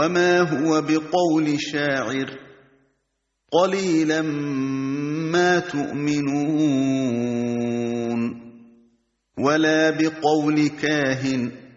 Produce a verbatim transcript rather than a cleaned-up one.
وما هو بقول شاعر قليلا ما تؤمنون ولا بقول كاهن